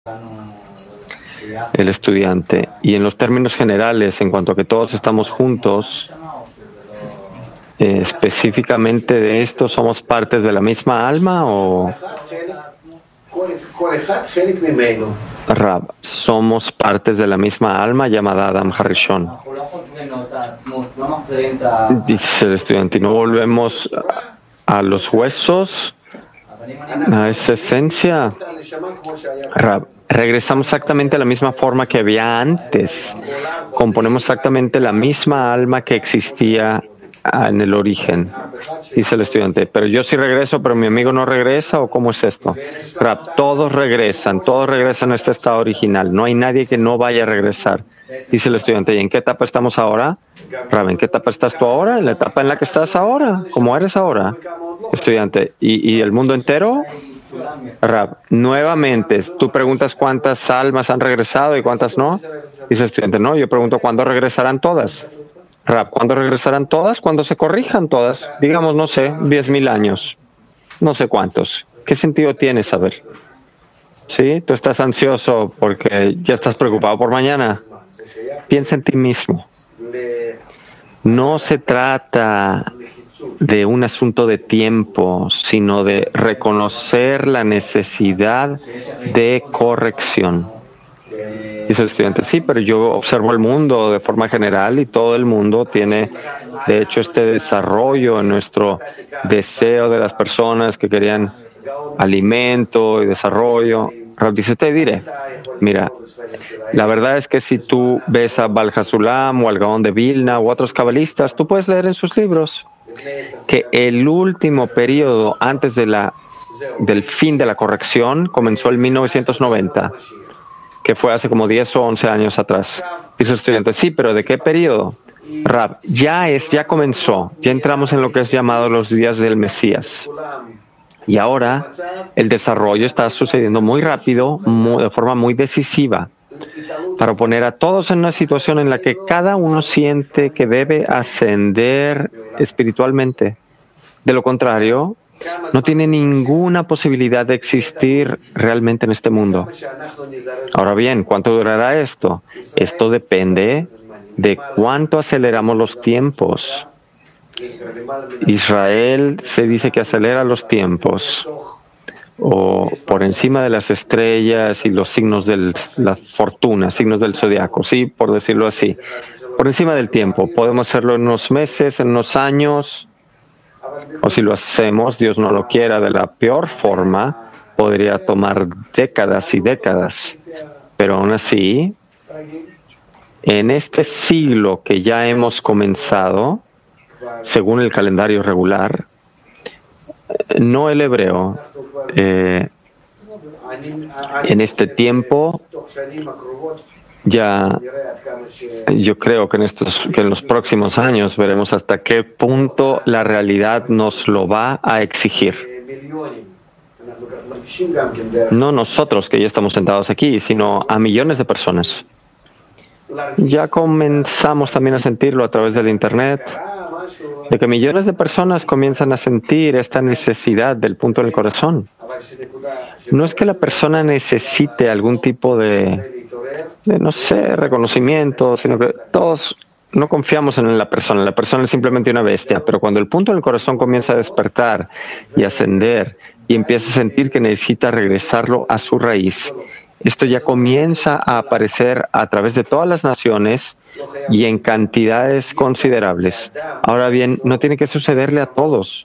El estudiante. Y en los términos generales, en cuanto a que todos estamos juntos, específicamente de esto, ¿somos partes de la misma alma o Rab? Somos partes de la misma alma llamada Adam Harishon. Dice el estudiante, y no volvemos a los huesos, a esa esencia. Rab, regresamos exactamente a la misma forma que había antes. Componemos exactamente la misma alma que existía en el origen. Dice el estudiante, pero yo sí regreso, pero mi amigo no regresa, ¿o cómo es esto? Rab, todos regresan a este estado original. No hay nadie que no vaya a regresar. Dice el estudiante, ¿y en qué etapa estamos ahora? Rab, ¿en qué etapa estás tú ahora? En la etapa en la que estás ahora, como eres ahora. Estudiante, ¿y el mundo entero? Rab, nuevamente, tú preguntas cuántas almas han regresado y cuántas no. Dice el estudiante, no, yo pregunto cuándo regresarán todas. Rab, ¿cuándo regresarán todas? Cuando se corrijan todas. Digamos, no sé, 10,000 años. No sé cuántos. ¿Qué sentido tiene saber? ¿Sí? Tú estás ansioso porque ya estás preocupado por mañana. Piensa en ti mismo. No se trata de un asunto de tiempo, sino de reconocer la necesidad de corrección. Dice el estudiante, sí, pero yo observo el mundo de forma general y todo el mundo tiene, de hecho, este desarrollo en nuestro deseo de las personas que querían alimento y desarrollo. Rab dice, te diré, mira, la verdad es que si tú ves a Baal HaSulam o al Gaón de Vilna u otros cabalistas, tú puedes leer en sus libros que el último periodo antes del fin de la corrección comenzó en 1990, que fue hace como 10 o 11 años atrás. Dice el estudiante, sí, pero ¿de qué periodo? Rab, ya comenzó, ya entramos en lo que es llamado los días del Mesías. Y ahora el desarrollo está sucediendo muy rápido, de forma muy decisiva, para poner a todos en una situación en la que cada uno siente que debe ascender espiritualmente. De lo contrario, no tiene ninguna posibilidad de existir realmente en este mundo. Ahora bien, ¿cuánto durará esto? Esto depende de cuánto aceleramos los tiempos. Israel se dice que acelera los tiempos, o por encima de las estrellas y los signos de la fortuna, signos del zodiaco, sí, por decirlo así. Por encima del tiempo. Podemos hacerlo en unos meses, en unos años, o si lo hacemos, Dios no lo quiera, de la peor forma, podría tomar décadas y décadas. Pero aún así, en este siglo que ya hemos comenzado, según el calendario regular, no el hebreo, en este tiempo, ya yo creo que en los próximos años veremos hasta qué punto la realidad nos lo va a exigir. No nosotros que ya estamos sentados aquí, sino a millones de personas. Ya comenzamos también a sentirlo a través del Internet, de que millones de personas comienzan a sentir esta necesidad del punto del corazón. No es que la persona necesite algún tipo de no sé, reconocimiento, sino que todos no confiamos en la persona es simplemente una bestia, pero cuando el punto del corazón comienza a despertar y ascender y empieza a sentir que necesita regresarlo a su raíz, esto ya comienza a aparecer a través de todas las naciones y en cantidades considerables. Ahora bien, no tiene que sucederle a todos,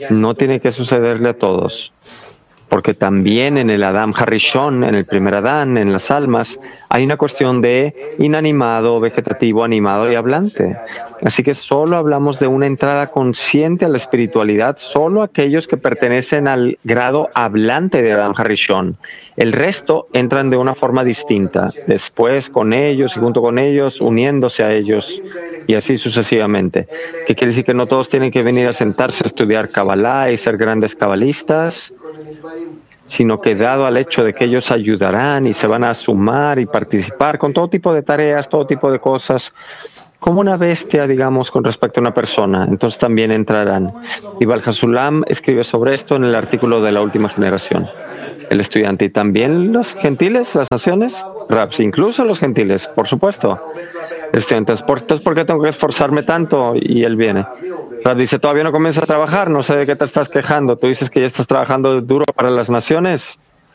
porque también en el Adam Harishon, en el primer Adán, en las almas, hay una cuestión de inanimado, vegetativo, animado y hablante. Así que solo hablamos de una entrada consciente a la espiritualidad, solo aquellos que pertenecen al grado hablante de Adam Harishon. El resto entran de una forma distinta, después con ellos y junto con ellos, uniéndose a ellos y así sucesivamente. ¿Qué quiere decir? Que no todos tienen que venir a sentarse a estudiar Kabbalah y ser grandes cabalistas, sino que dado al hecho de que ellos ayudarán y se van a sumar y participar con todo tipo de tareas, todo tipo de cosas, como una bestia, digamos, con respecto a una persona. Entonces también entrarán. Y Balhasulam escribe sobre esto en el artículo de la última generación. El estudiante. ¿Y también los gentiles, las naciones? Raps, incluso los gentiles, por supuesto. El estudiante. Entonces, ¿por qué tengo que esforzarme tanto? Y él viene. Rab dice, todavía no comienzas a trabajar, no sé de qué te estás quejando. Tú dices que ya estás trabajando duro para las naciones.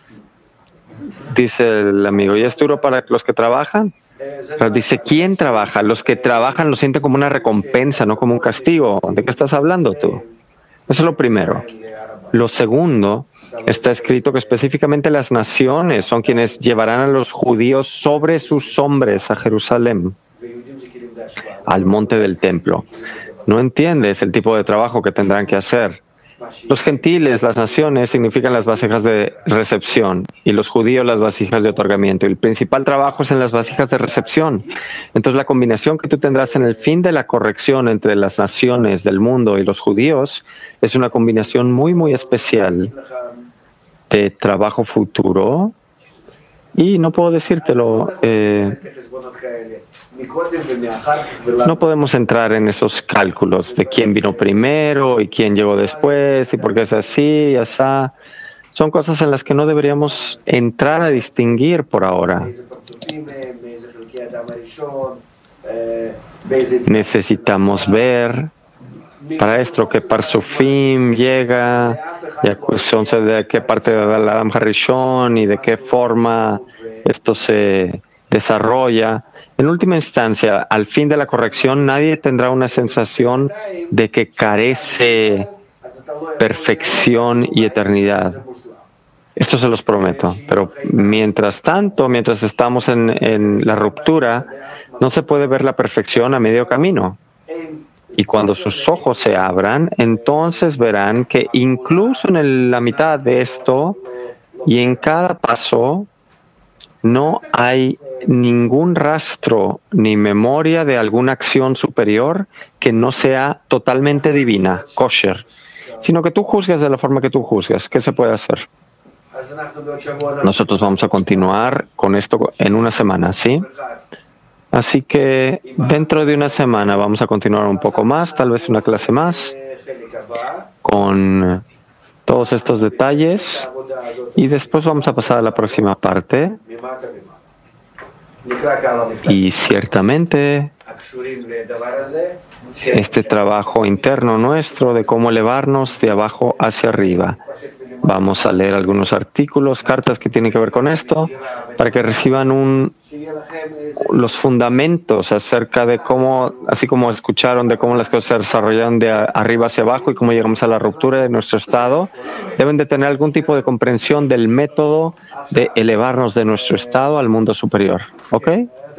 Dice el amigo, ¿y es duro para los que trabajan? Rab dice, ¿quién trabaja? Los que trabajan lo sienten como una recompensa, no como un castigo. ¿De qué estás hablando tú? Eso es lo primero. Lo segundo, está escrito que específicamente las naciones son quienes llevarán a los judíos sobre sus hombres a Jerusalén, al monte del templo. No entiendes el tipo de trabajo que tendrán que hacer. Los gentiles, las naciones, significan las vasijas de recepción y los judíos las vasijas de otorgamiento. Y el principal trabajo es en las vasijas de recepción. Entonces la combinación que tú tendrás en el fin de la corrección entre las naciones del mundo y los judíos es una combinación muy, muy especial de trabajo futuro. Y no puedo decírtelo, no podemos entrar en esos cálculos de quién vino primero y quién llegó después y por qué es así y así. Son cosas en las que no deberíamos entrar a distinguir por ahora. Necesitamos ver para esto que Parsufim llega, y entonces de qué parte de Adam Harishon y de qué forma esto se desarrolla. En última instancia, al fin de la corrección, nadie tendrá una sensación de que carece perfección y eternidad. Esto se los prometo. Pero mientras tanto, mientras estamos en la ruptura, no se puede ver la perfección a medio camino. Y cuando sus ojos se abran, entonces verán que incluso en la mitad de esto y en cada paso no hay ningún rastro ni memoria de alguna acción superior que no sea totalmente divina, kosher, sino que tú juzgas de la forma que tú juzgas. ¿Qué se puede hacer? Nosotros vamos a continuar con esto en una semana, ¿sí? Así que dentro de una semana vamos a continuar un poco más, tal vez una clase más, con todos estos detalles y después vamos a pasar a la próxima parte. Y ciertamente este trabajo interno nuestro de cómo elevarnos de abajo hacia arriba. Vamos a leer algunos artículos, cartas que tienen que ver con esto, para que reciban los fundamentos acerca de cómo, así como escucharon, de cómo las cosas se desarrollan de arriba hacia abajo y cómo llegamos a la ruptura de nuestro estado, deben de tener algún tipo de comprensión del método de elevarnos de nuestro estado al mundo superior. ¿Ok?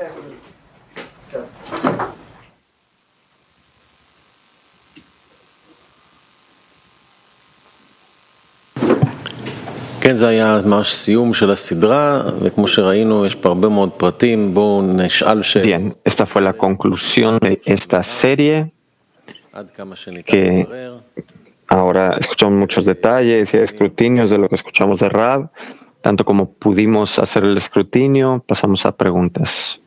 Bien, esta fue la conclusión de esta serie, que ahora escuchamos muchos detalles y escrutinios de lo que escuchamos de Rab. Tanto como pudimos hacer el escrutinio, pasamos a preguntas.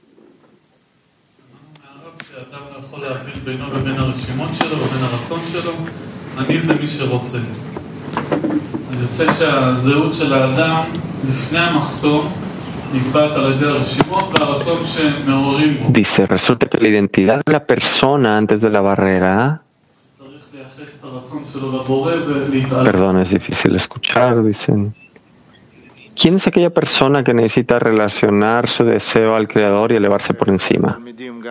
Dice, resulta que la identidad de la persona antes de la barrera, perdón, es difícil escuchar, dicen. ¿Quién es aquella persona que necesita relacionar su deseo al Creador y elevarse por encima?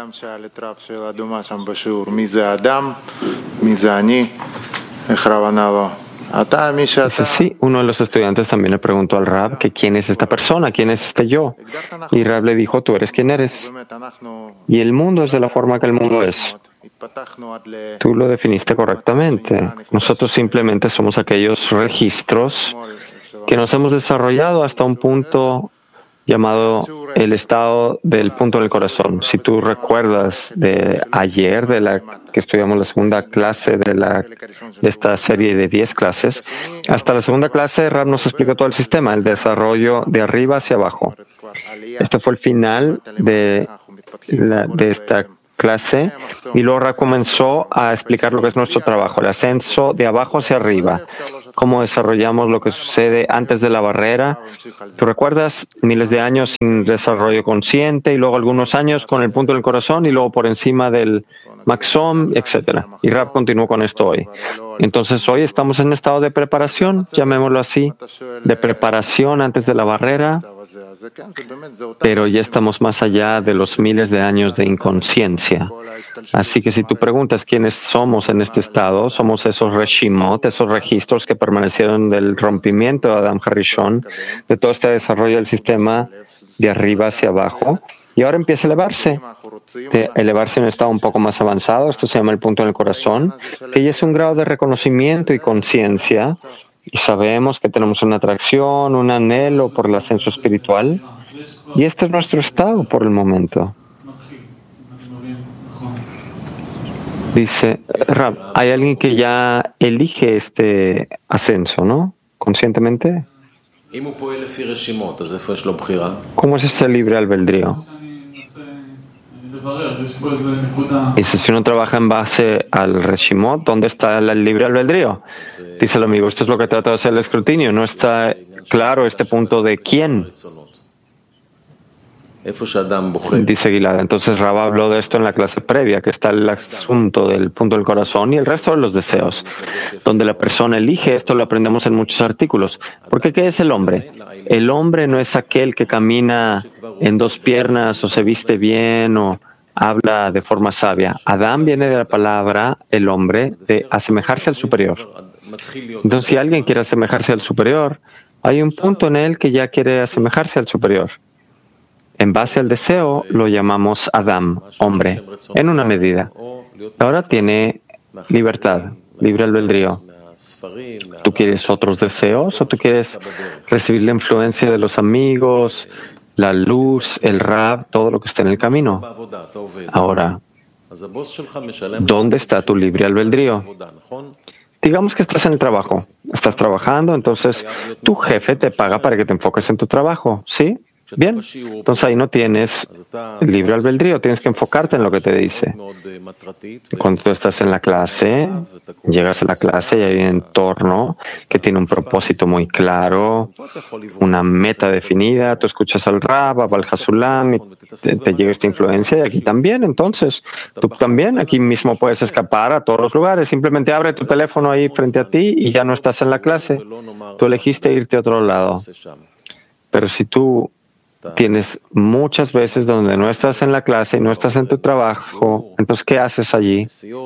Dice, sí, uno de los estudiantes también le preguntó al Rab que quién es esta persona, quién es este yo. Y Rab le dijo, tú eres quien eres. Y el mundo es de la forma que el mundo es. Tú lo definiste correctamente. Nosotros simplemente somos aquellos registros que nos hemos desarrollado hasta un punto llamado el estado del punto del corazón. Si tú recuerdas de ayer, que estudiamos la segunda clase de esta serie de 10 clases, hasta la segunda clase Rab nos explicó todo el sistema, el desarrollo de arriba hacia abajo. Este fue el final de esta clase y luego comenzó a explicar lo que es nuestro trabajo, el ascenso de abajo hacia arriba, cómo desarrollamos lo que sucede antes de la barrera. ¿Tú recuerdas? Miles de años sin desarrollo consciente y luego algunos años con el punto del corazón y luego por encima del Maxom, etc. Y Rab continuó con esto hoy. Entonces hoy estamos en un estado de preparación, llamémoslo así, de preparación antes de la barrera, pero ya estamos más allá de los miles de años de inconsciencia. Así que si tú preguntas quiénes somos en este estado, somos esos reshimot, esos registros que permanecieron del rompimiento de Adam Harishon, de todo este desarrollo del sistema de arriba hacia abajo, y ahora empieza a elevarse. De elevarse en un estado un poco más avanzado, esto se llama el punto en el corazón, que ya es un grado de reconocimiento y conciencia, y sabemos que tenemos una atracción, un anhelo por el ascenso espiritual, y este es nuestro estado por el momento. Dice, Rab, hay alguien que ya elige este ascenso, ¿no? Conscientemente. ¿Cómo es ese libre albedrío? Dice, si uno trabaja en base al Reshimot, ¿dónde está el libre albedrío? Dice el amigo, esto es lo que trata de hacer el escrutinio. No está claro este punto de quién. Dice Gilad. Entonces Rabba habló de esto en la clase previa, que está el asunto del punto del corazón y el resto de los deseos. Donde la persona elige, esto lo aprendemos en muchos artículos. Porque ¿qué es el hombre? El hombre no es aquel que camina en dos piernas o se viste bien o habla de forma sabia. Adán viene de la palabra, el hombre, de asemejarse al superior. Entonces, si alguien quiere asemejarse al superior, hay un punto en él que ya quiere asemejarse al superior. En base al deseo, lo llamamos Adam, hombre, en una medida. Ahora tiene libertad, libre albedrío. ¿Tú quieres otros deseos o tú quieres recibir la influencia de los amigos, la luz, el Rab, todo lo que está en el camino? Ahora, ¿dónde está tu libre albedrío? Digamos que estás en el trabajo, estás trabajando, entonces tu jefe te paga para que te enfoques en tu trabajo, ¿sí? Bien, entonces ahí no tienes libre albedrío, tienes que enfocarte en lo que te dice. Cuando tú estás en la clase, llegas a la clase y hay un entorno que tiene un propósito muy claro, una meta definida, tú escuchas al Rab, al Hasulam, y te llega esta influencia y aquí también, entonces tú también aquí mismo puedes escapar a todos los lugares, simplemente abre tu teléfono ahí frente a ti y ya no estás en la clase, tú elegiste irte a otro lado. Pero si tú tienes muchas veces donde no estás en la clase y no estás en tu trabajo, entonces ¿qué haces allí?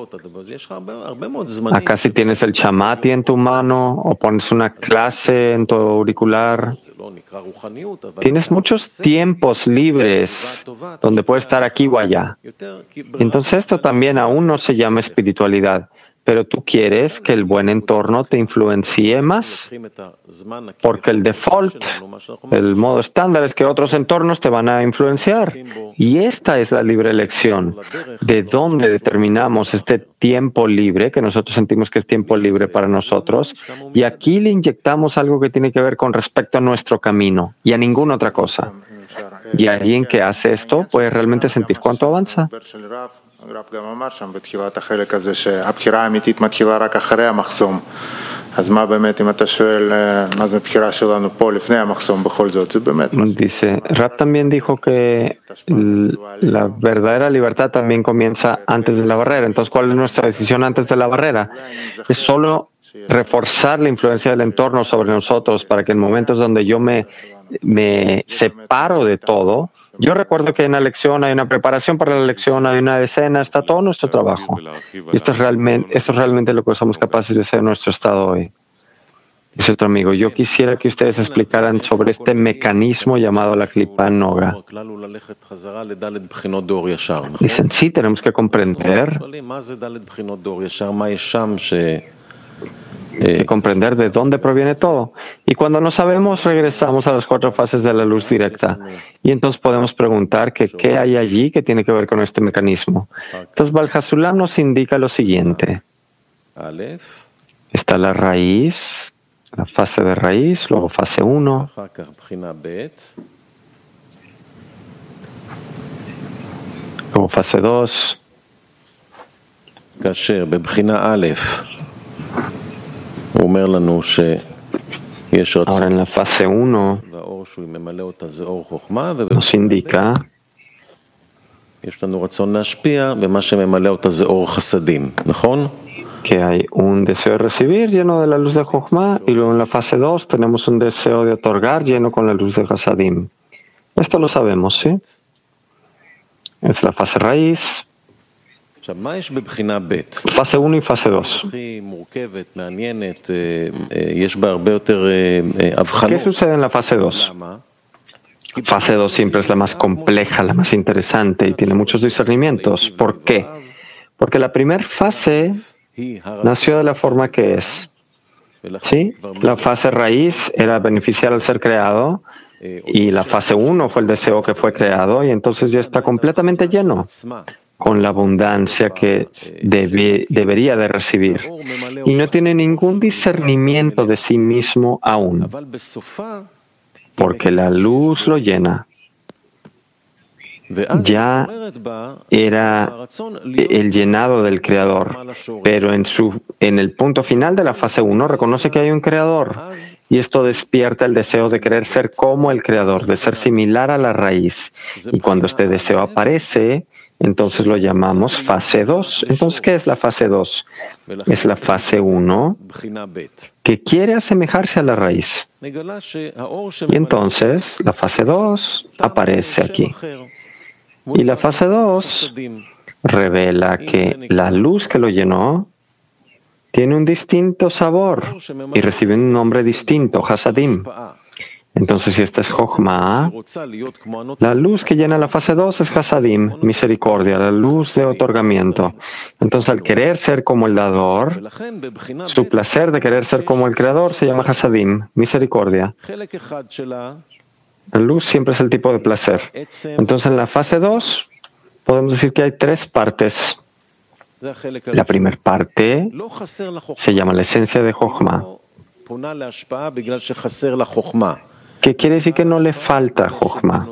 Acá si tienes el chamati en tu mano o pones una clase en tu auricular, tienes muchos tiempos libres donde puedes estar aquí o allá. Entonces esto también aún no se llama espiritualidad. Pero tú quieres que el buen entorno te influencie más, porque el default, el modo estándar es que otros entornos te van a influenciar. Y esta es la libre elección, de dónde determinamos este tiempo libre, que nosotros sentimos que es tiempo libre para nosotros, y aquí le inyectamos algo que tiene que ver con respecto a nuestro camino y a ninguna otra cosa. Y alguien que hace esto puede realmente sentir cuánto avanza. הרב גם אמר שם בתחילת החלק הזה שהבחירה האמיתית מתחילה רק אחרי המחסום. אז מה באמת, אם אתה שואל מה זה הבחירה שלנו פה לפני המחסום בכל זאת, זה באמת... Dice, Rab también dijo que la verdadera libertad también comienza antes de la barrera. Entonces, ¿cuál es nuestra decisión antes de la barrera? Es solo reforzar la influencia del entorno sobre nosotros para que en momentos donde yo me separo de todo. Yo recuerdo que en la lección hay una preparación para la lección, hay una escena, está todo nuestro trabajo. Y esto es realmente lo que somos capaces de hacer en nuestro estado hoy. Dice otro amigo, yo quisiera que ustedes explicaran sobre este mecanismo llamado la Klipa Noga. Dicen, sí, tenemos que comprender de dónde proviene todo. Y cuando no sabemos, regresamos a las 4 fases de la luz directa. Y entonces podemos preguntar que qué hay allí que tiene que ver con este mecanismo. Entonces, Baal Hasulam nos indica lo siguiente. Está la raíz, la fase de raíz, luego fase 1. Luego fase 2. כאשר בבחינה א' הוא אומר לנו שיש Ahora רצון en la fase 1 והאור שהוא ממלא אותה זה אור חוכמה, nos indica יש לנו רצון להשפיע ומה שממלא אותה זה אור חסדים, נכון? que hay un deseo de recibir lleno de la luz de Jochma y luego en la fase 2 tenemos un deseo de otorgar lleno con la luz de Hasadim. Esto lo sabemos, ¿sí? Es la fase raíz, עכשיו, מה יש בבחינה ב'? fase 1 y fase 2. הכי מורכבת, מעניינת, יש בה הרבה יותר ¿Qué הבחנות. sucede en la fase 2? למה? Fase 2 siempre es la más compleja, la más interesante y tiene muchos discernimientos. ¿Por qué? Porque la primera fase nació de la forma que es. ¿Sí? La fase raíz era beneficiar al ser creado y la fase 1 fue el deseo que fue creado y entonces ya está completamente lleno con la abundancia que debería de recibir y no tiene ningún discernimiento de sí mismo aún, porque la luz lo llena. Ya era el llenado del Creador, pero en el punto final de la fase 1 reconoce que hay un Creador y esto despierta el deseo de querer ser como el Creador, de ser similar a la raíz. Y cuando este deseo aparece, entonces lo llamamos fase 2. Entonces, ¿qué es la fase 2? Es la fase 1 que quiere asemejarse a la raíz. Y entonces la fase 2 aparece aquí. Y la fase 2 revela que la luz que lo llenó tiene un distinto sabor y recibe un nombre distinto, Hasadim. Entonces, si esta es Jochma, la luz que llena la fase 2 es Hasadim, misericordia, la luz de otorgamiento. Entonces, al querer ser como el dador, su placer de querer ser como el creador se llama Hasadim, misericordia. La luz siempre es el tipo de placer. Entonces, en la fase 2, podemos decir que hay 3 partes. La primera parte se llama la esencia de Jochma, que quiere decir que no le falta Jochma.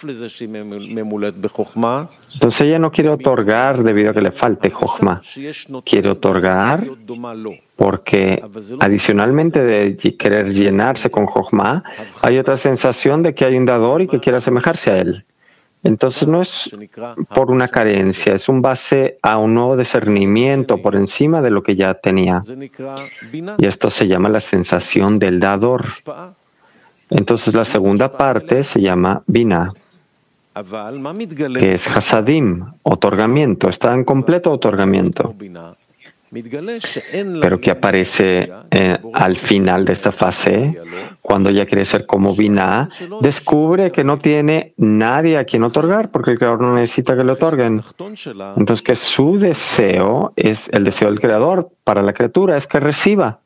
Entonces ella no quiere otorgar debido a que le falte Jochma. Quiere otorgar porque adicionalmente de querer llenarse con Jochma, hay otra sensación de que hay un dador y que quiere asemejarse a él. Entonces no es por una carencia, es un base a un nuevo discernimiento por encima de lo que ya tenía. Y esto se llama la sensación del dador. Entonces la segunda parte se llama Binah, que es Hasadim, otorgamiento, está en completo otorgamiento. Pero que aparece al final de esta fase, cuando ella quiere ser como Binah, descubre que no tiene nadie a quien otorgar, porque el Creador no necesita que le otorguen. Entonces que su deseo es el deseo del Creador para la criatura, es que reciba.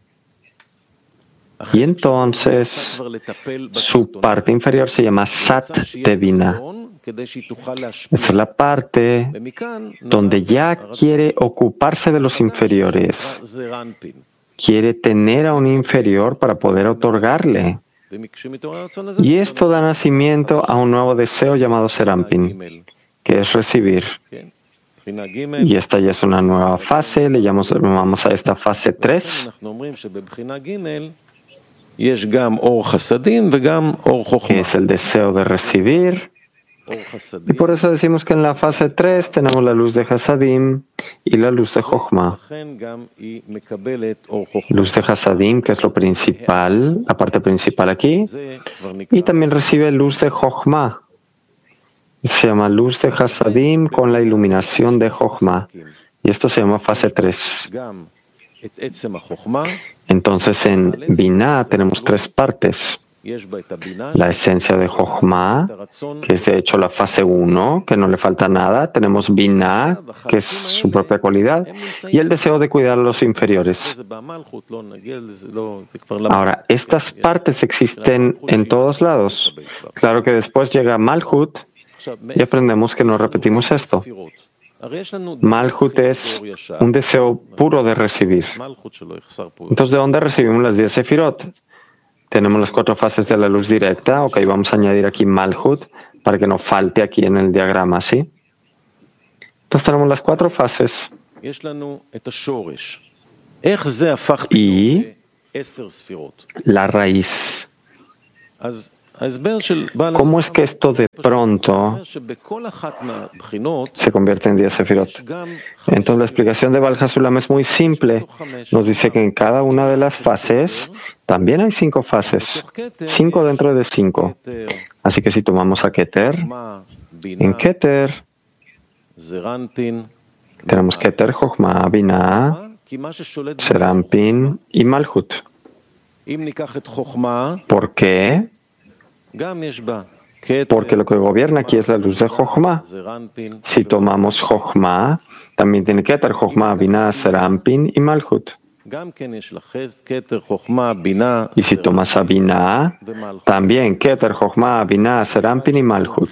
Y entonces su parte inferior se llama Sat de Binah. Esa es la parte donde ya quiere ocuparse de los inferiores. Quiere tener a un inferior para poder otorgarle. Y esto da nacimiento a un nuevo deseo llamado Serampin, que es recibir. Y esta ya es una nueva fase, le llamamos a esta fase 3. Que es el deseo de recibir. Y por eso decimos que en la fase 3 tenemos la luz de Hasadim y la luz de Jochma. Luz de Hasadim, que es lo principal, la parte principal aquí, y también recibe luz de Jochma. Se llama luz de Hasadim con la iluminación de Jochma. Y esto se llama fase 3. Entonces en Binah tenemos 3 partes. La esencia de Jochma, que es de hecho la fase 1, que no le falta nada. Tenemos Binah, que es su propia cualidad, y el deseo de cuidar a los inferiores. Ahora, estas partes existen en todos lados. Claro que después llega Malhut y aprendemos que no repetimos esto. Malhut es un deseo puro de recibir. Entonces, ¿de dónde recibimos las 10 sefirot? Tenemos las 4 fases de la luz directa. Ok, vamos a añadir aquí Malhut para que no falte aquí en el diagrama, ¿sí? Entonces tenemos las 4 fases. y la raíz. ¿Cómo es que esto de pronto se convierte en 10 sefirot? Entonces la explicación de Baal HaSulam es muy simple. Nos dice que en cada una de las fases también hay 5 fases, 5 dentro de 5. Así que si tomamos a Keter, en Keter tenemos Keter, Jochma, Binah, Serampin y Malchut. ¿Por qué? Porque lo que gobierna aquí es la luz de Jochma. Si tomamos Jochma, también tiene Keter, Jochma, Binah, Serampin y Malchut. Y si tomas a Binah, también Keter, Jochma, Binah, Serampin y Malchut.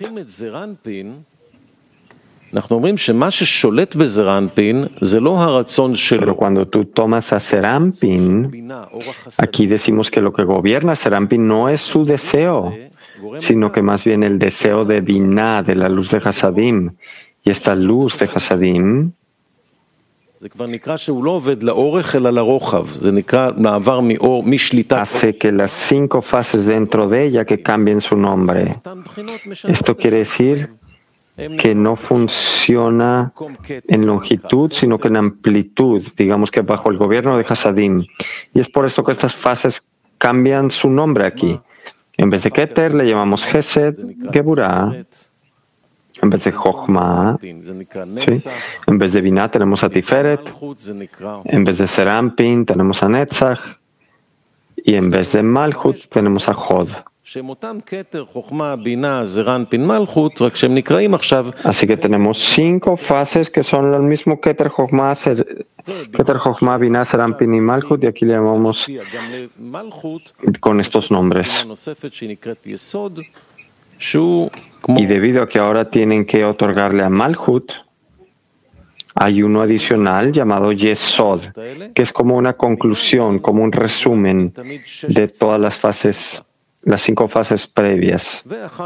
Pero cuando tú tomas a Serampin, aquí decimos que lo que gobierna Serampin no es su deseo, sino que más bien el deseo de Binah, de la luz de Hasadim. Y esta luz de Hasadim hace que las 5 fases dentro de ella que cambien su nombre. Esto quiere decir que no funciona en longitud, sino que en amplitud, digamos que bajo el gobierno de Hasadim. Y es por esto que estas fases cambian su nombre aquí. En vez de Keter le llamamos Hesed, Geburah. En vez de Jochma, ¿sí? En vez de Binah tenemos a Tiferet. En vez de Serampin tenemos a Netzach. Y en vez de Malchut tenemos a Hod. Así que tenemos 5 fases que son el mismo Keter, Jochma, Binah, Serampin y Malchut, y aquí le llamamos con estos nombres. Y debido a que ahora tienen que otorgarle a Malchut, hay uno adicional llamado Yesod, que es como una conclusión, como un resumen de todas las fases, las 5 fases previas.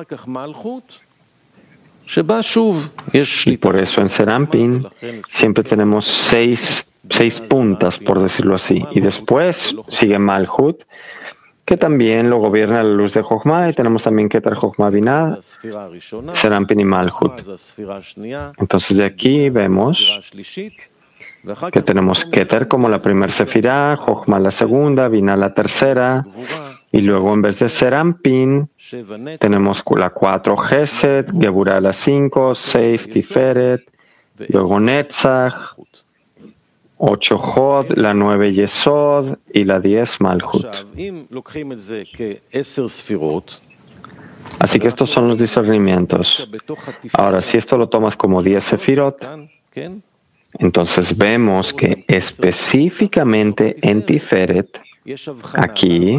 Y por eso en Serampin siempre tenemos 6 puntas, por decirlo así. Y después sigue Malchut, que también lo gobierna la luz de Jochma, y tenemos también Keter, Jochma, Binah, Serampin y Malchut. Entonces de aquí vemos que tenemos Keter como la primera sefirá, Jochma la segunda, Binah la tercera, y luego en vez de Serampin tenemos la 4 Hesed, Geburah la 5, 6 Tiferet, luego Netzach, 8 Hod, la 9 Yesod y la 10 Malchut. Así que estos son los discernimientos. Ahora, si esto lo tomas como 10 sefirot, entonces vemos que específicamente en Tiferet, aquí,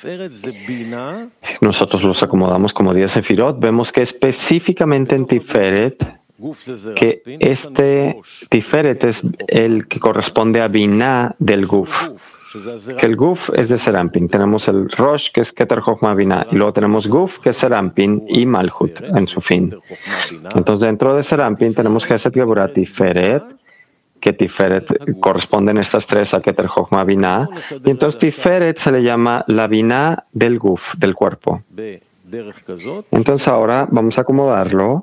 nosotros los acomodamos como 10 sefirot, vemos que específicamente en Tiferet, que este Tiferet es el que corresponde a Binah del Guf. Que el Guf es de Serampin. Tenemos el Rosh, que es Keter, Jochma, Binah. Y luego tenemos Guf, que es Serampin, y Malchut en su fin. Entonces, dentro de Serampin tenemos Hesed, Geburah, Tiferet, que Tiferet corresponden estas 3 a Keter, Jochma, Binah. Y entonces Tiferet se le llama la Binah del Guf, del cuerpo. Entonces ahora vamos a acomodarlo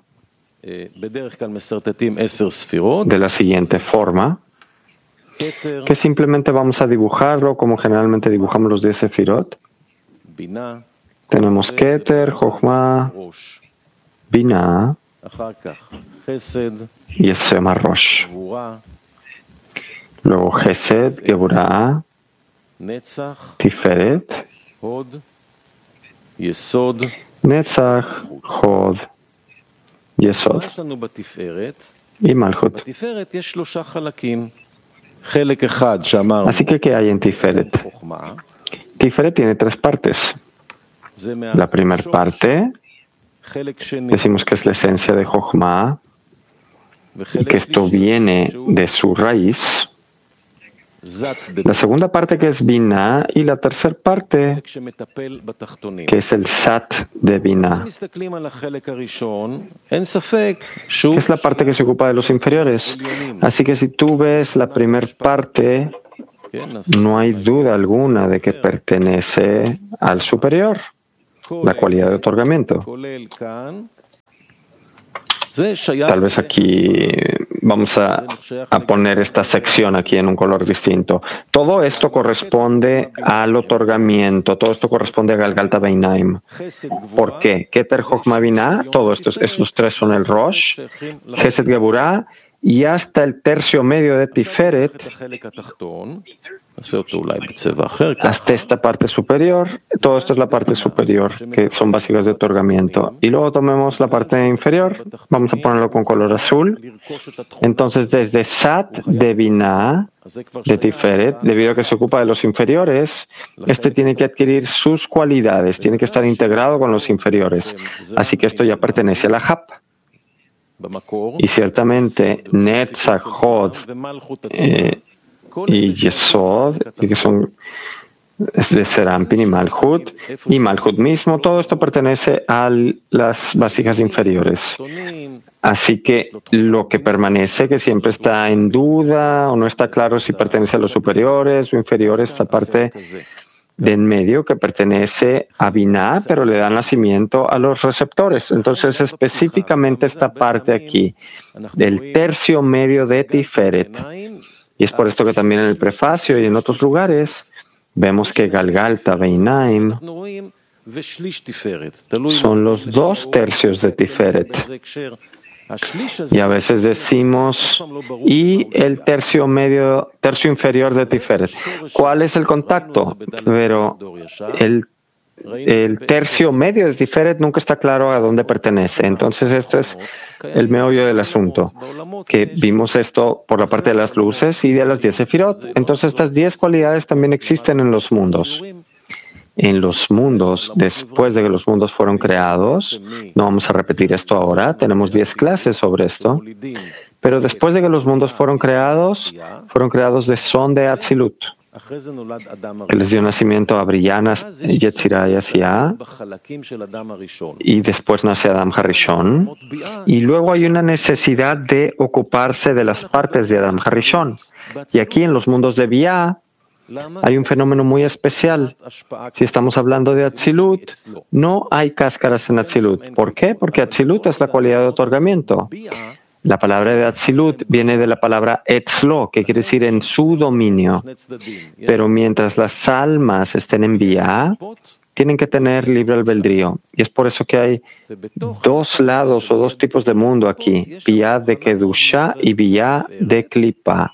de la siguiente forma, que simplemente vamos a dibujarlo como generalmente dibujamos los 10 sefirot. Tenemos Keter, Jochma, Binah, y eso se llama Rosh. Luego Hesed, Geburah, Tiferet, Netzach, Hod, Yesod y Malchut. Así que, ¿qué hay en Tiferet? Tiferet tiene 3 partes. La primera parte, decimos que es la esencia de Jochma, y que esto viene de su raíz. La segunda parte que es Binah y la tercera parte que es el Sat de Binah, que es la parte que se ocupa de los inferiores. Así que si tú ves la primera parte, no hay duda alguna de que pertenece al superior, la cualidad de otorgamiento. Tal vez aquí vamos a poner esta sección aquí en un color distinto. Todo esto corresponde al otorgamiento, todo esto corresponde a Galgalta Beinaim. ¿Por qué? Keter Chochma Binah, todos estos tres son el Rosh, Chesed Geburah, y hasta el tercio medio de Tiferet, hasta esta parte superior. Todo esto es la parte superior, que son básicas de otorgamiento. Y luego tomemos la parte inferior, vamos a ponerlo con color azul. Entonces, desde Sat de Binah, de Tiferet, debido a que se ocupa de los inferiores, este tiene que adquirir sus cualidades, tiene que estar integrado con los inferiores. Así que esto ya pertenece a la Hap. Y ciertamente Netzach, Hod y Yesod, que son de Serampin y Malhut mismo, todo esto pertenece a las vasijas inferiores. Así que lo que permanece, que siempre está en duda o no está claro si pertenece a los superiores o inferiores, esta parte de en medio que pertenece a Binah, pero le da nacimiento a los receptores. Entonces, específicamente esta parte aquí, del tercio medio de Tiferet. Y es por esto que también en el prefacio y en otros lugares vemos que Galgalta Beinaim son los 2 tercios de Tiferet. Y a veces decimos, y el tercio inferior de Tiferet. ¿Cuál es el contacto? Pero el tercio medio de Tiferet nunca está claro a dónde pertenece. Entonces, este es el meollo del asunto, que vimos esto por la parte de las luces y de las 10 sefirot. Entonces, estas 10 cualidades también existen en los mundos. En los mundos, después de que los mundos fueron creados, no vamos a repetir esto ahora, tenemos 10 clases sobre esto, pero después de que los mundos fueron creados de son de Atzilut, que les dio nacimiento a Briyanas, Yetzirah y Asiá, y después nace Adam Harishon, y luego hay una necesidad de ocuparse de las partes de Adam Harishon. Y aquí en los mundos de Biá, hay un fenómeno muy especial. Si estamos hablando de Atzilut, no hay cáscaras en Atzilut. ¿Por qué? Porque Atzilut es la cualidad de otorgamiento. La palabra de Atzilut viene de la palabra Etzlo, que quiere decir en su dominio. Pero mientras las almas estén en Biá, tienen que tener libre albedrío. Y es por eso que hay 2 lados o 2 tipos de mundo aquí. Biá de Kedusha y Biá de Klipa,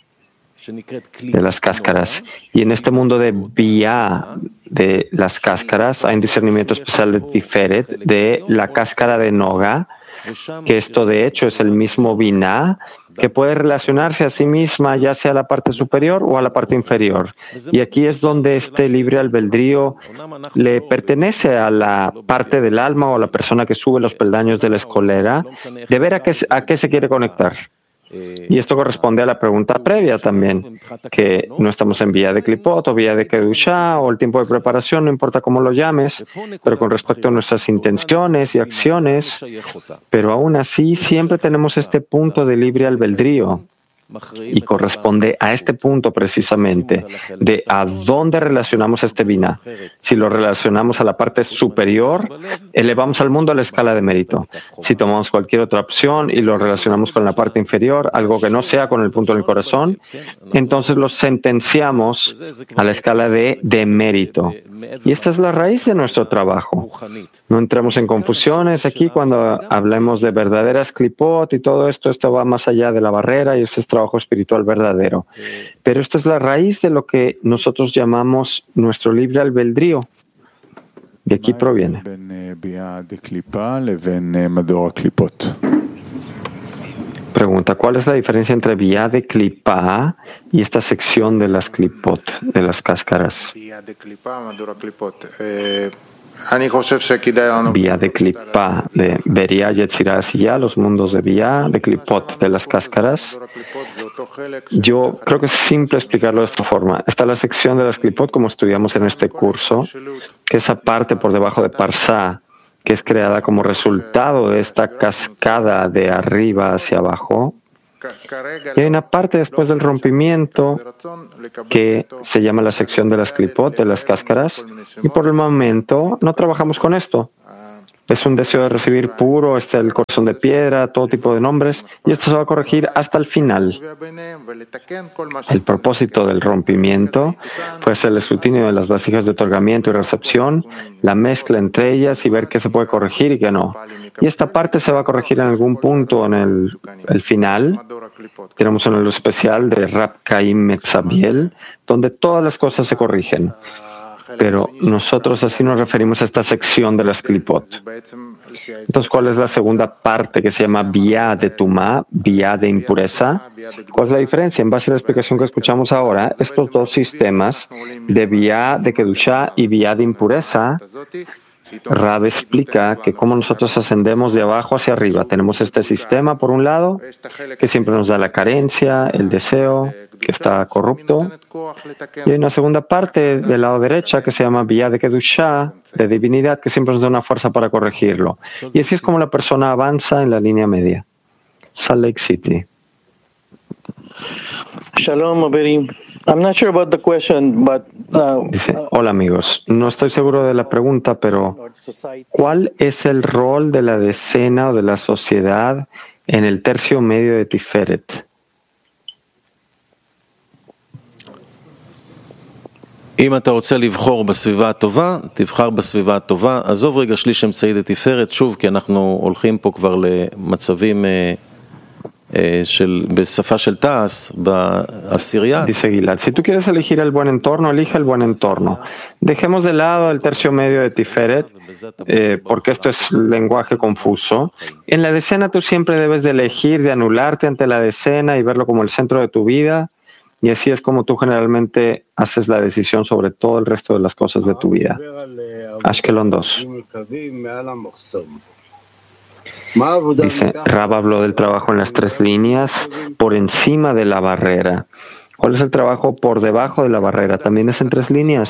de las cáscaras. Y en este mundo de Biá, de las cáscaras, hay un discernimiento especial de Tiferet, de la cáscara de Noga, que esto de hecho es el mismo Binah, que puede relacionarse a sí misma ya sea a la parte superior o a la parte inferior. Y aquí es donde este libre albedrío le pertenece a la parte del alma o a la persona que sube los peldaños de la escalera, de ver a qué se quiere conectar. Y esto corresponde a la pregunta previa también, que no estamos en vía de Klipot o vía de Kedusha o el tiempo de preparación, no importa cómo lo llames, pero con respecto a nuestras intenciones y acciones, pero aún así siempre tenemos este punto de libre albedrío. Y corresponde a este punto precisamente de a dónde relacionamos este Binah. Si lo relacionamos a la parte superior, elevamos al mundo a la escala de mérito. Si tomamos cualquier otra opción y lo relacionamos con la parte inferior, algo que no sea con el punto del corazón, entonces lo sentenciamos a la escala de mérito. Y esta es la raíz de nuestro trabajo. No entremos en confusiones aquí cuando hablemos de verdaderas klipot y todo esto. Esto va más allá de la barrera y este es trabajo espiritual verdadero. Pero esta es la raíz de lo que nosotros llamamos nuestro libre albedrío. De aquí proviene. Pregunta, ¿cuál es la diferencia entre Biá de Klipa y esta sección de las Klipot, de las cáscaras? Vía de Klipá, de Beria, Yetzirah, Asiyah, los mundos de Vía, de Klipot, de las cáscaras. Yo creo que es simple explicarlo de esta forma. Está la sección de las Klipot, como estudiamos en este curso, que esa parte por debajo de Parsá, que es creada como resultado de esta cascada de arriba hacia abajo. Y hay una parte después del rompimiento que se llama la sección de las Klipot, de las cáscaras, y por el momento no trabajamos con esto. Es un deseo de recibir puro, está el corazón de piedra, todo tipo de nombres, y esto se va a corregir hasta el final. El propósito del rompimiento puede ser el escrutinio de las vasijas de otorgamiento y recepción, la mezcla entre ellas y ver qué se puede corregir y qué no. Y esta parte se va a corregir en algún punto en el final. Tenemos un libro especial de Rab Chaim Metzabiel, donde todas las cosas se corrigen. Pero nosotros así nos referimos a esta sección de las Klipot. Entonces, ¿cuál es la segunda parte que se llama Vía de Tumá, Vía de impureza? ¿Cuál es la diferencia? En base a la explicación que escuchamos ahora, estos dos sistemas de Vía de Kedushá y Vía de impureza, Rab explica que como nosotros ascendemos de abajo hacia arriba, tenemos este sistema por un lado, que siempre nos da la carencia, el deseo, que está corrupto, y hay una segunda parte del lado derecha que se llama Vía de Kedushá, de divinidad, que siempre nos da una fuerza para corregirlo. Y así es como la persona avanza en la línea media. Salt Lake City. Shalom, Aberi. I'm not sure about the question, but dice, hola amigos, no estoy seguro de la pregunta, pero ¿cuál es el rol de la decena o de la sociedad en el tercio medio de Tiferet? אם אתה רוצה לבחור בסביבה הטובה, תבחר בסביבה הטובה. עזוב רגע שליש אמצעי לתפארת, שוב, כי אנחנו הולכים פה כבר למצבים בשפה של תעש, בעשירייה. Dice Gilad, si tú quieres elegir el buen entorno, elige el buen entorno. Dejemos de lado el tercio medio de Tiferet, porque esto es lenguaje confuso. En la decena tú siempre debes de elegir, de anularte ante la decena y verlo como el centro de tu vida. Y así es como tú generalmente haces la decisión sobre todo el resto de las cosas de tu vida. Ashkelon 2. Dice, Rab habló del trabajo en las tres líneas por encima de la barrera. ¿Cuál es el trabajo por debajo de la barrera? ¿También es en tres líneas?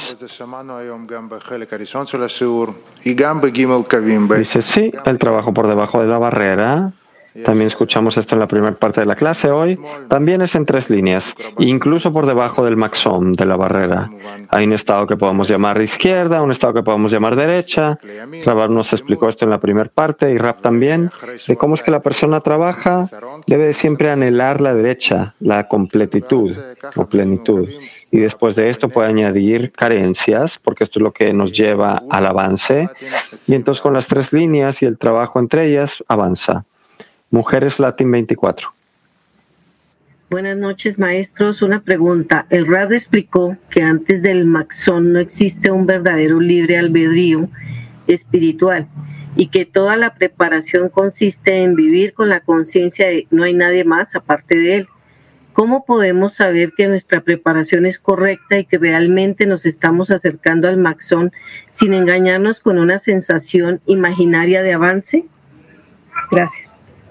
Dice, sí, el trabajo por debajo de la barrera. También escuchamos esto en la primera parte de la clase hoy. También es en tres líneas, incluso por debajo del maxón, de la barrera. Hay un estado que podemos llamar izquierda, un estado que podemos llamar derecha. Rab nos explicó esto en la primera parte y Rab también, de cómo es que la persona trabaja, debe siempre anhelar la derecha, la completitud o plenitud. Y después de esto puede añadir carencias, porque esto es lo que nos lleva al avance. Y entonces con las tres líneas y el trabajo entre ellas, avanza. Mujeres Latin 24. Buenas noches, maestros. Una pregunta. El Rab explicó que antes del Maxón no existe un verdadero libre albedrío espiritual y que toda la preparación consiste en vivir con la conciencia de no hay nadie más aparte de él. ¿Cómo podemos saber que nuestra preparación es correcta y que realmente nos estamos acercando al Maxón sin engañarnos con una sensación imaginaria de avance? Gracias.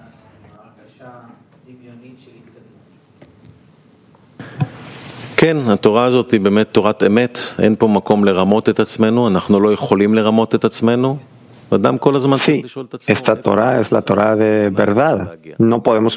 כן, התורה הזאת היא באמת תורת אמת, אין פה מקום לרמות את עצמנו, אנחנו לא יכולים לרמות את עצמנו. אדם כל הזמן צריך לשאול את עצמו. Esta Torah es la Torah de verdad. No podemos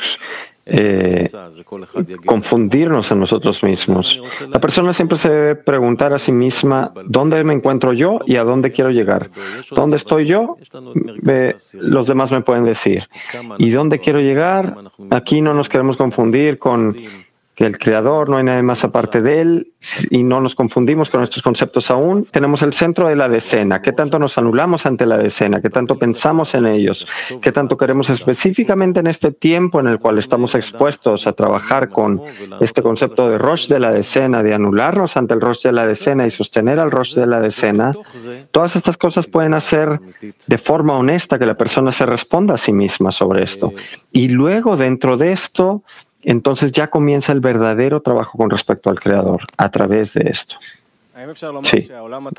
confundirnos en nosotros mismos. La persona siempre se debe preguntar a sí misma dónde me encuentro yo y a dónde quiero llegar. ¿Dónde estoy yo? Los demás me pueden decir. ¿Y dónde quiero llegar? Aquí no nos queremos confundir con que el Creador, no hay nadie más aparte de Él, y no nos confundimos con estos conceptos aún. Tenemos el centro de la decena. ¿Qué tanto nos anulamos ante la decena? ¿Qué tanto pensamos en ellos? ¿Qué tanto queremos específicamente en este tiempo en el cual estamos expuestos a trabajar con este concepto de Rosh de la decena, de anularnos ante el Rosh de la decena y sostener al Rosh de la decena? Todas estas cosas pueden hacer de forma honesta que la persona se responda a sí misma sobre esto. Y luego, dentro de esto, entonces ya comienza el verdadero trabajo con respecto al Creador, a través de esto. Sí.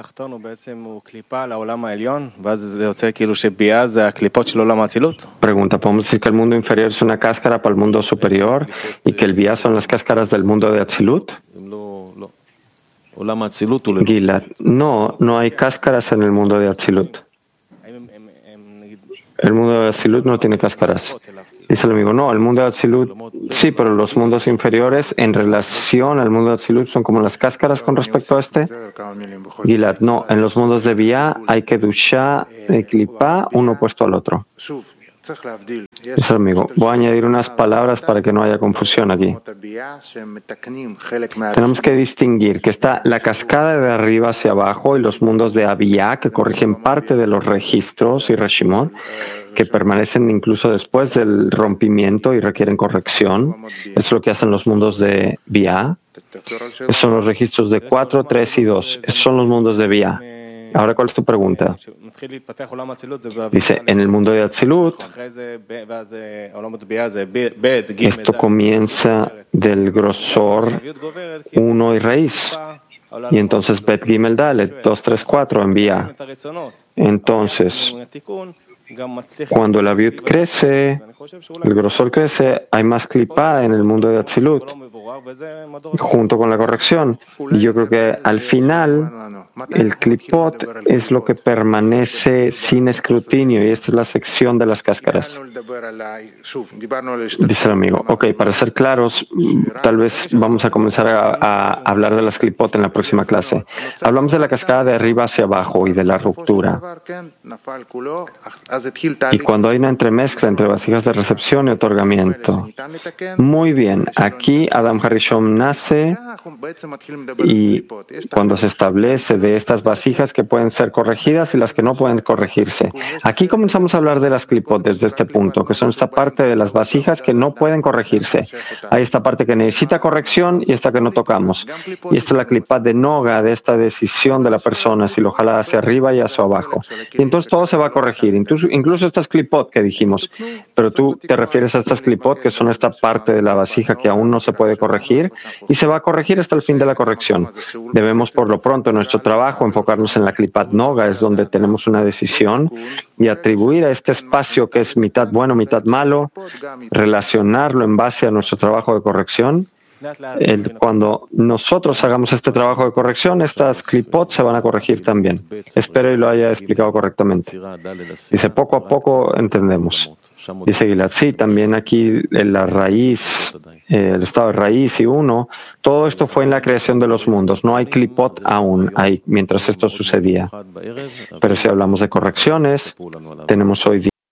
Pregunta, ¿podemos decir que el mundo inferior es una cáscara para el mundo superior y que el Bia son las cáscaras del mundo de Atzilut? Gilad, no hay cáscaras en el mundo de Atzilut. El mundo de Atzilut no tiene cáscaras. Dice el amigo, no, el mundo de Atzilut, sí, pero los mundos inferiores en relación al mundo de Atzilut son como las cáscaras con respecto a este. Gilad, no, en los mundos de Bia hay Kedushá y Klipá, uno opuesto al otro. Dice el amigo, voy a añadir unas palabras para que no haya confusión aquí. Tenemos que distinguir que está la cascada de arriba hacia abajo y los mundos de Abiyá que corrigen parte de los registros y Reshimot, que permanecen incluso después del rompimiento y requieren corrección. Eso es lo que hacen los mundos de Bia. Esos son los registros de 4, 3 y 2. Esos son los mundos de Bia. Ahora, ¿cuál es tu pregunta? Dice, en el mundo de Atzilut, esto comienza del grosor 1 y raíz. Y entonces Bet Gimel Dalet, 2, 3, 4 en Bia. Entonces, cuando el aviut crece, el grosor crece, hay más clipá en el mundo de Atzilut, junto con la corrección. Y yo creo que al final, el clipot es lo que permanece sin escrutinio, y esta es la sección de las cáscaras. Dice el amigo, ok, para ser claros, tal vez vamos a comenzar a hablar de las clipot en la próxima clase. Hablamos de la cascada de arriba hacia abajo y de la ruptura. Y cuando hay una entremezcla entre vasijas de recepción y otorgamiento. Muy bien, aquí Adam Harishon nace y cuando se establece de estas vasijas que pueden ser corregidas y las que no pueden corregirse. Aquí comenzamos a hablar de las clipot desde este punto, que son esta parte de las vasijas que no pueden corregirse. Hay esta parte que necesita corrección y esta que no tocamos. Y esta es la clipat de noga, de esta decisión de la persona, si lo jala hacia arriba y hacia abajo. Y entonces todo se va a corregir, incluso estas clipot que dijimos. Pero tú te refieres a estas clipot que son esta parte de la vasija que aún no se puede corregir y se va a corregir hasta el fin de la corrección. Debemos por lo pronto en nuestro trabajo enfocarnos en la clipat noga, es donde tenemos una decisión, y atribuir a este espacio que es mitad bueno, mitad malo, relacionarlo en base a nuestro trabajo de corrección. Cuando nosotros hagamos este trabajo de corrección, estas clipot se van a corregir también. Espero y lo haya explicado correctamente. Dice, poco a poco entendemos. Dice Gilad, sí, también aquí la raíz, el estado de raíz y uno, todo esto fue en la creación de los mundos. No hay clipot aún ahí mientras esto sucedía. Pero si hablamos de correcciones, tenemos hoy día